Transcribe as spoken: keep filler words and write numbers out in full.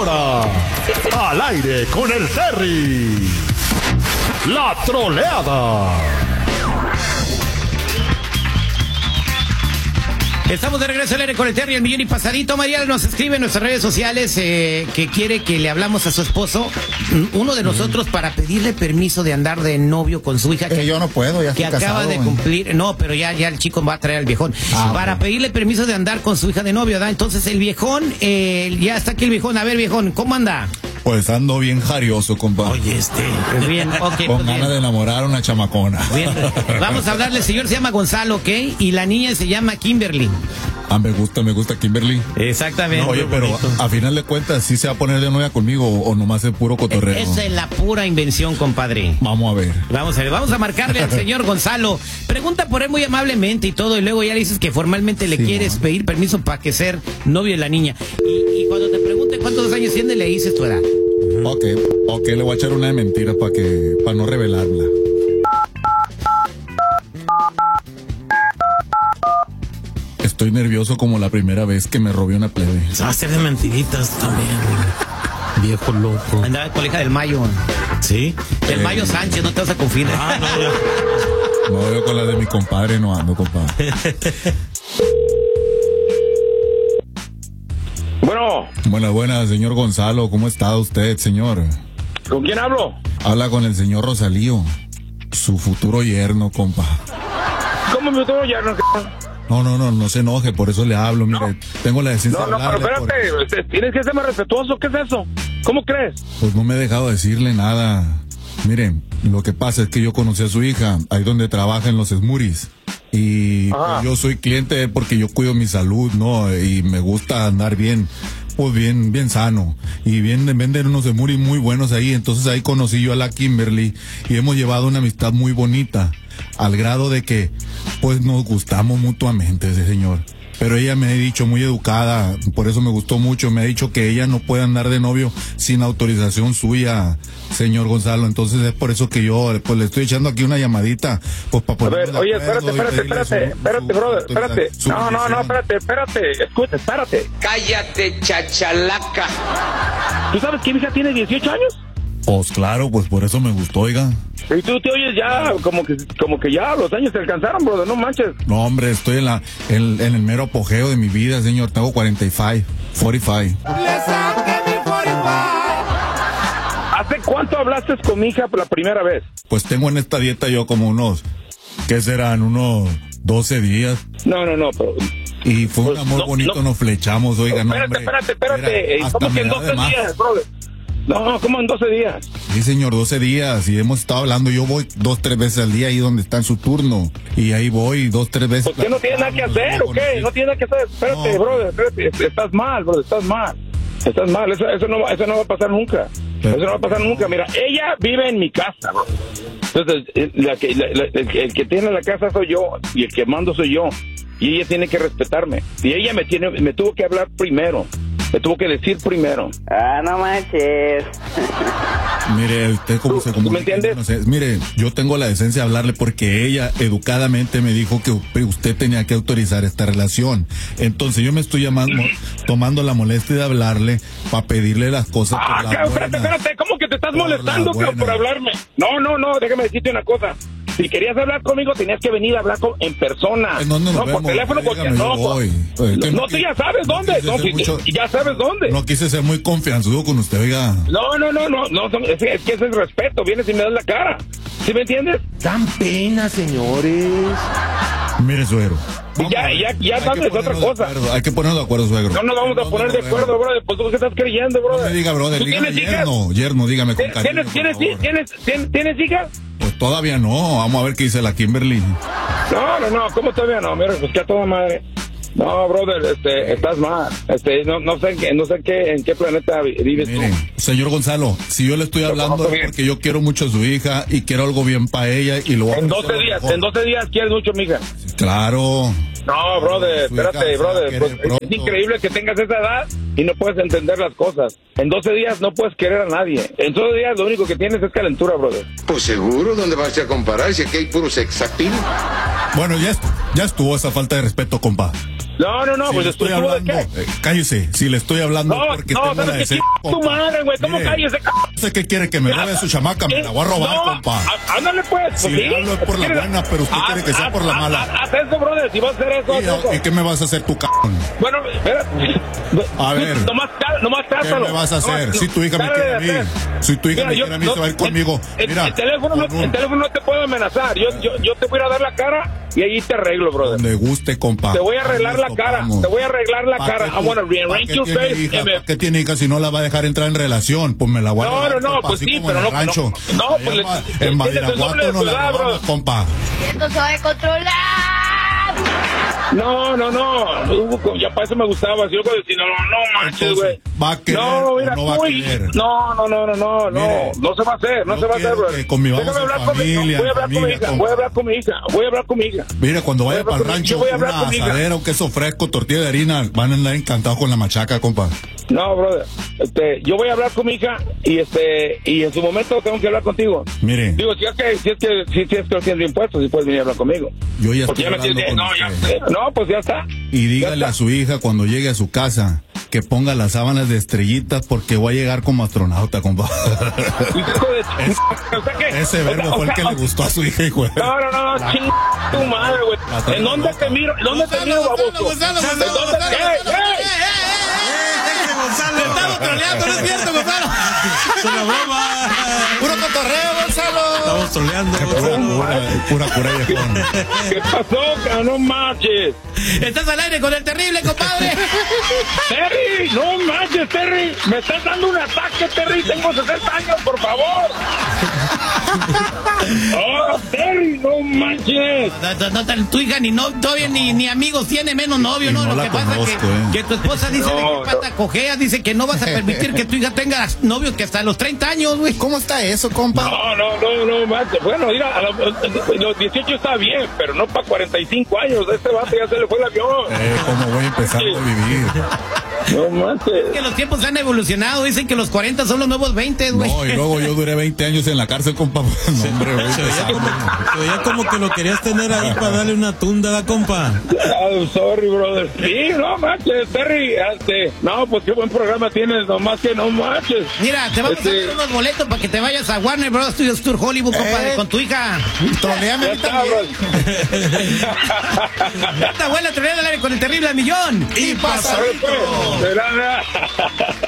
ahora, al aire con el Terry, la troleada. Estamos de regreso al aire con el Terry, el millón y pasadito. Mariana nos escribe en nuestras redes sociales eh, que quiere que le hablamos a su esposo, uno de nosotros, para pedirle permiso de andar de novio con su hija. Que, que yo no puedo, ya estoy que acaba casado, de man. cumplir. No, pero ya, ya el chico va a traer al viejón. Ah, para bueno. pedirle permiso de andar con su hija de novio, ¿verdad? Entonces el viejón, eh, ya está aquí el viejón. A ver, viejón, ¿cómo anda? Pues ando bien jarioso, compa. Oye, este. Pues bien, ok. Con pues ganas bien. de enamorar a una chamacona. Bien. Vamos a hablarle, el señor se llama Gonzalo, ¿ok? Y la niña se llama Kimberly. Ah, me gusta, me gusta Kimberly. Exactamente. No, oye, pero a, a final de cuentas, ¿sí se va a poner de novia conmigo o, o nomás es puro cotorreo? Esa es la pura invención, compadre. Vamos a ver. Vamos a ver, vamos a marcarle al señor Gonzalo. Pregunta por él muy amablemente y todo, y luego ya le dices que formalmente le Sí, quieres ma. pedir permiso para que ser novio de la niña. Y, y cuando te pregunte cuántos años tiene, le dices tu edad. Ok, ok, le voy a echar una de mentiras para que, para no revelarla. Estoy nervioso como la primera vez que me robé una plebe. Se va a hacer de mentiritas también. Viejo loco. Andaba con la hija del Mayo. ¿Sí? El Eh. Mayo Sánchez, no te vas a confiar. Ah, no, ya. No, yo con la de mi compadre no ando, compadre. Bueno, Buenas, buenas, señor Gonzalo. ¿Cómo está usted, señor? ¿con quién hablo? Habla con el señor Rosalío, su futuro yerno, compa. ¿Cómo me tengo ya? No, No, no, no, no se enoje, por eso le hablo, mire. Tengo la decencia no, de no, pero hablarle. espérate, por- este, tienes que ser más respetuoso. ¿Qué es eso? ¿Cómo crees? Pues no me he dejado decirle nada. Miren, lo que pasa es que yo conocí a su hija, ahí donde trabaja en los Smuris. Y Ajá. pues, yo soy cliente de él porque yo cuido mi salud, ¿no? Y me gusta andar bien, pues bien, bien sano. Y bien, venden unos Smuris muy buenos ahí. Entonces ahí conocí yo a la Kimberly y hemos llevado una amistad muy bonita. Al grado de que, pues nos gustamos mutuamente, ese señor. Pero ella me ha dicho, muy educada, por eso me gustó mucho, me ha dicho que ella no puede andar de novio sin autorización suya, señor Gonzalo. Entonces es por eso que yo, pues le estoy echando aquí una llamadita, pues para A ponernos ver, de oye, acuerdo espérate, y espérate, pedirle espérate, su- espérate, su brother, autorización, espérate. su No, no, no, bendición. espérate, espérate. Escucha, espérate. Cállate, chachalaca. ¿Tú sabes que mi hija tiene dieciocho años? Pues claro, pues por eso me gustó, oiga. Y tú te oyes ya como que como que ya los años te alcanzaron, brother, no manches. No, hombre, estoy en la en, en el mero apogeo de mi vida, señor. Tengo cuarenta y cinco, cuarenta y cinco. ¿Hace cuánto hablaste con mi hija por la primera vez? Pues tengo en esta dieta yo como unos, ¿qué serán? Unos doce días. No, no, no, pero... Y fue un Pues, amor no, bonito, no. nos flechamos, oiga, no, espérate, hombre. espérate, espérate. Mira, Eh, hasta ¿Cómo que me en da de doce más. días, brother? No, ¿cómo en doce días? Sí, señor, doce días. Y hemos estado hablando. Yo voy dos, tres veces al día ahí donde está en su turno. Y ahí voy dos, tres veces. ¿Por qué no tienes nada que hacer o qué? No tienes nada que hacer. Espérate, No. brother, espérate. Estás mal, brother, estás mal. Estás mal, eso, eso, no, va- eso no va a pasar nunca. Pero- Eso no va a pasar nunca. Mira, ella vive en mi casa, bro. Entonces, eh, la que, la- la- el, que- el que tiene la casa soy yo y el que mando soy yo. Y ella tiene que respetarme. Y ella me tiene, me tuvo que hablar primero. Me tuvo que decir primero. Ah, no manches. Mire, usted cómo ¿Tú- se tú me comunica. entiendes? No sé. Mire, yo tengo la decencia de hablarle porque ella educadamente me dijo que u- usted tenía que autorizar esta relación. Entonces yo me estoy llamando, tomando la molestia de hablarle para pedirle las cosas. Ah, por la ca- espérate, buena. espérate. ¿Cómo que te estás Por la molestando cabrón, buena. por hablarme? No, no, no. Déjame decirte una cosa. Si querías hablar conmigo, tenías que venir a hablar con, en persona. ¿En dónde nos no, por vemos? teléfono, porque Dígame, no. yo voy. por- Eh, que no, no tú qui- ya sabes no dónde. quise No, ser si- mucho- ya sabes dónde. No quise ser muy confianzudo con usted, oiga. No, no, no, no, no, es, es que ese es respeto, vienes y me das la cara. ¿Sí me entiendes? Dan pena, señores. Mire, suegro. Y ya- Vamos, ya- ya hay que sabes otra ponernos de cosa. acuerdo, hay que ponernos de acuerdo, suegro. No nos vamos a ¿Dónde poner nos de vemos? acuerdo, brother. Pues tú qué estás creyendo, No brother. me diga, brother, ¿Tú dígame tienes hijas? yerno, yerno, dígame con ¿Tienes, cariño, tienes, por tienes, favor. tienes, tienes, tienes hijas? Pues todavía no, vamos a ver qué dice la Kimberly. No, no, no, ¿cómo todavía no? Mira, pues que a toda madre. No, brother, este, estás mal. Este, no, no sé en qué, no sé en qué, en qué planeta vi- vives Mire, tú. señor Gonzalo, si yo le estoy hablando conozco es bien. porque yo quiero mucho a su hija y quiero algo bien para ella y lo voy a En hacer doce lo días, mejor. en doce días quieres mucho, mija. Claro. No, brother, Su hija espérate, se va a brother. querer Pues, es pronto. increíble que tengas esa edad y no puedes entender las cosas. En doce días no puedes querer a nadie. En doce días lo único que tienes es calentura, brother. Pues seguro, ¿dónde vas a comparar si aquí hay puro sexapil? Bueno, ya, est- ya estuvo esa falta de respeto, compa. No, no, no, Si pues le estoy ¿tú de hablando, qué? eh, cállese, si le estoy hablando No, porque no, tengo pero una que decencia, tu compa. madre, güey, ¿cómo Mire, calles, no sé qué quiere que me robe a su chamaca, me la voy a robar, no, compa. á- Ándale, pues. pues Si sí. le hablo es por la ¿Quieres- buena, pero usted haz- quiere que sea haz- por la haz- mala. Haz eso, brother, si vas a hacer eso, haz eso. ¿Y, ¿Y qué me vas a hacer tu cabrón? Bueno, espera. A ver. Nomás, cá- nomás ¿Qué trátalo. me vas a hacer? Nomás- Si tu hija me trátale quiere a de mí, hacer. si tu hija Mira, me yo- quiere a mí, no, se va a ir el- conmigo. El, Mira, el teléfono no, con un- el teléfono no te puede amenazar. Yo, yo, yo te voy a ir a dar la cara y ahí te arreglo, brother. donde guste, compa. Te voy a arreglar Ahí la nos cara. topamos. Te voy a arreglar la ¿Pa' cara. qué I tú- wanna pa' rearrange qué your tiene face. hija? and me- ¿Pa' qué tiene hija si no la va a dejar entrar en relación? Pues me la voy a No, robar, no, no, compa, pues así sí, como pero en el no, rancho. no, no, Allá pues en le- Ma- tienes en el Badiraguato doble de nos la ciudad, robamos, bro. compa. Esto se va a controlar. No, no, no. Uh, Ya para eso me gustaba. Si yo puedo decir, no, no manches, güey. Entonces, ¿va a querer No, o mira, no va a tú, querer? no, no, no, no, no, no. Mire, No se va a hacer, no yo se va a hacer, quiero bro. que convivamos Déjame en hablar con mi hija. familia, Voy a hablar con mi familia, hija. compa. Voy a hablar con mi hija. Voy a hablar con mi hija. Mire, cuando vaya Voy a para el hablar con- rancho, yo voy a hablar una con mi hija. asadera, un queso fresco, tortilla de harina, van a andar encantados con la machaca, compa. No, brother. Este, yo voy a hablar con mi hija y este y en su momento tengo que hablar contigo. Mire, Digo, si es que si es que si, si es que tienes impuestos, si puedes venir a hablar conmigo. yo ya Porque estoy ya me hablando tienes, con no, ya, usted. no, pues ya está. Y dígale Ya a está. su hija cuando llegue a su casa que ponga las sábanas de estrellitas porque voy a llegar como astronauta, compa. Hijo de Es- ¿usted qué? Ese O verbo sea, fue o el sea, que le gustó a su hija, hijo. No, no, no, ching tu madre, güey. Hasta ¿En dónde loca. te miro? ¿En dónde te miro, baboso? Gonzalo, ¿En Gonzalo, dónde? Gonzalo, ¡Ey, Gonzalo, ey! ¡Eh, eh, eh! Gonzalo, te estamos troleando, no es cierto, Gonzalo. Es una broma. Puro cotorreo, Gonzalo. Estamos troleando, Pura, Gonzalo. pura, pura cura viejón. ¿Qué pasó, cabrón? No manches. Estás al aire con el terrible, compadre. Terry, no manches, Terry. Me estás dando un ataque, Terry. Tengo sesenta años, por favor. Oh, Terry, no manches. No, no, no, no, tu hija ni no, todavía ni, ni amigos tiene, menos novio, Y ¿no? no Lo la que pasa es conozco, que, eh. que tu esposa dice No, de no. que pata cojea, dice que no vas a permitir que tu hija tenga novios que hasta los treinta años, güey. ¿Cómo está eso, compa? No, no, no, no, manches. Bueno, mira, a los, a los dieciocho está bien, pero no para cuarenta y cinco años. Este vato ya se le fue el avión. Eh, ¿Cómo voy a empezar a vivir? No manches. Que los tiempos han evolucionado, dicen que los cuarenta son los nuevos veinte, güey. No, y luego yo duré veinte años en la cárcel, compa. No, hombre, voy a Se veía, empezar. como, se veía como que lo querías tener ahí para darle una tunda, ¿da, compa? I'm sorry, brother. Sí, no manches, Terry. Este, no, pues qué buen programa tienes, nomás que no manches. Mira, te vamos Este- a dar unos boletos para que te vayas a Warner Bros. Studios Tour Hollywood, compadre, Eh. con tu hija. Troleame Ya a mí está, también. brother. Esta abuela troleada al aire con el terrible al millón. Y pasa. A ver, pues, será,